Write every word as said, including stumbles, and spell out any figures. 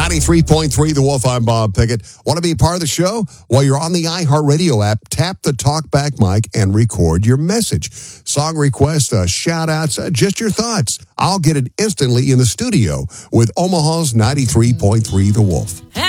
ninety-three point three The Wolf, I'm Bob Pickett. Want to be a part of the show? While you're on the iHeartRadio app, tap the talkback mic and record your message. Song requests, uh, shout-outs, uh, just your thoughts. I'll get it instantly in the studio with Omaha's ninety-three point three The Wolf.